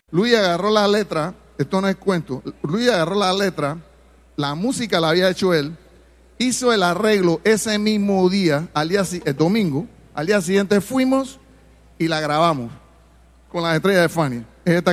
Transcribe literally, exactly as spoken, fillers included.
Luis agarró la letra, esto no es cuento, Luis agarró la letra, la música la había hecho él, hizo el arreglo ese mismo día, al día, el domingo, al día siguiente fuimos y la grabamos con las estrellas de Fania.